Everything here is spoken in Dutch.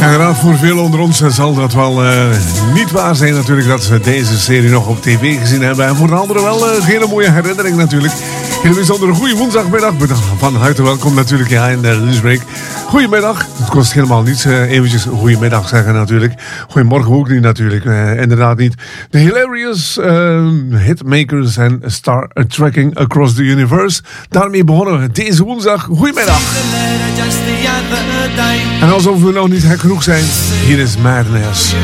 Inderdaad, voor veel onder ons zal dat wel niet waar zijn natuurlijk dat ze deze serie nog op tv gezien hebben. En voor de anderen wel een hele mooie herinnering natuurlijk. Heel bijzondere goede woensdagmiddag. Van harte welkom natuurlijk in de lunchbreak. Goedemiddag. Het kost helemaal niets eventjes goedemiddag zeggen natuurlijk. Goedemorgen ook niet natuurlijk. Inderdaad niet. De Hilarious Hitmakers en Star Trekking Across the Universe. Daarmee begonnen we deze woensdag. Goedemiddag. En alsof we nog niet gek genoeg zijn, hier is Madness.